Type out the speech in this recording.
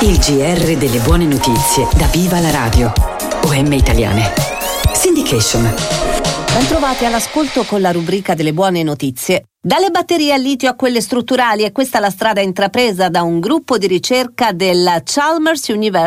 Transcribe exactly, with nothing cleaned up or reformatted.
Il G R delle buone notizie da Viva la Radio. O M Italiane. Syndication. Bentrovati all'ascolto con la rubrica delle buone notizie. Dalle batterie a litio a quelle strutturali è questa la strada intrapresa da un gruppo di ricerca del Chalmers University